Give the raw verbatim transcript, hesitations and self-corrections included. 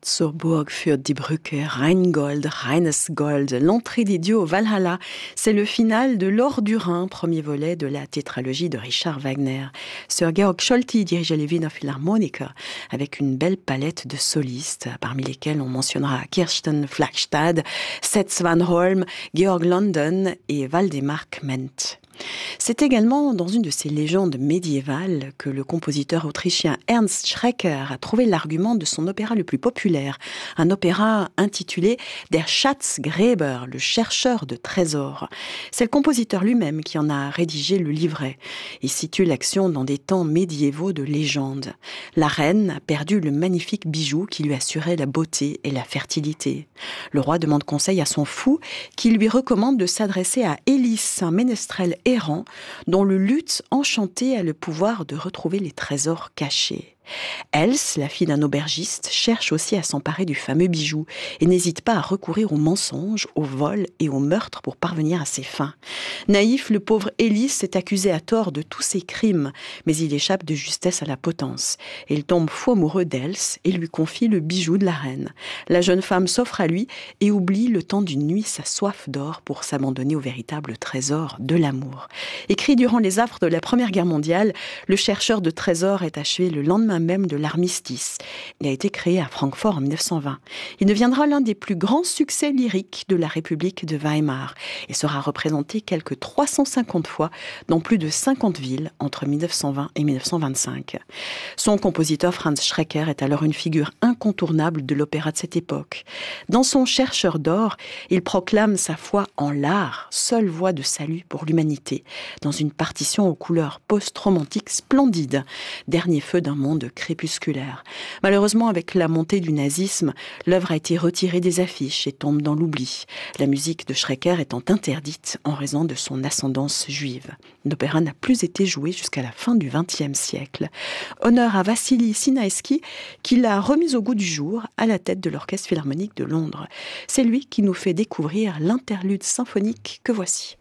Zur Burg führt die Brücke, Rheingold, Rheinesgold, l'entrée des dieux au Valhalla. C'est le final de L'Or du Rhin, premier volet de la tétralogie de Richard Wagner. Sir Georg Scholti dirigeait les Wiener Philharmoniker avec une belle palette de solistes, parmi lesquels on mentionnera Kirsten Flagstad, Seth Svanholm, Georg London et Waldemar Kment. C'est également dans une de ces légendes médiévales que le compositeur autrichien Ernst Schrecker a trouvé l'argument de son opéra le plus populaire, un opéra intitulé Der Schatzgräber, le chercheur de trésors. C'est le compositeur lui-même qui en a rédigé le livret. Il situe l'action dans des temps médiévaux de légende. La reine a perdu le magnifique bijou qui lui assurait la beauté et la fertilité. Le roi demande conseil à son fou qui lui recommande de s'adresser à Elis, un ménestrel errant dont le luth enchanté a le pouvoir de retrouver les trésors cachés. Else, la fille d'un aubergiste, cherche aussi à s'emparer du fameux bijou et n'hésite pas à recourir au mensonge, au vol et au meurtre pour parvenir à ses fins. Naïf, le pauvre Elis est accusé à tort de tous ses crimes, mais il échappe de justesse à la potence. Il tombe fou amoureux d'Else et lui confie le bijou de la reine. La jeune femme s'offre à lui et oublie le temps d'une nuit sa soif d'or pour s'abandonner au véritable trésor de l'amour. Écrit durant les affres de la Première Guerre mondiale, le chercheur de trésors est achevé le lendemain même de l'armistice. Il a été créé à Francfort en dix-neuf cent vingt. Il deviendra l'un des plus grands succès lyriques de la République de Weimar et sera représenté quelque trois cent cinquante fois dans plus de cinquante villes entre dix-neuf cent vingt et dix-neuf cent vingt-cinq. Son compositeur Franz Schrecker est alors une figure incontournable de l'opéra de cette époque. Dans son Chercheur d'or, il proclame sa foi en l'art, seule voie de salut pour l'humanité, dans une partition aux couleurs post-romantiques splendides, dernier feu d'un monde crépusculaire. Malheureusement, avec la montée du nazisme, l'œuvre a été retirée des affiches et tombe dans l'oubli, la musique de Schrecker étant interdite en raison de son ascendance juive. L'opéra n'a plus été joué jusqu'à la fin du vingtième siècle. Honneur à Vassili Sinaïski, qui l'a remis au goût du jour à la tête de l'Orchestre Philharmonique de Londres. C'est lui qui nous fait découvrir l'interlude symphonique que voici.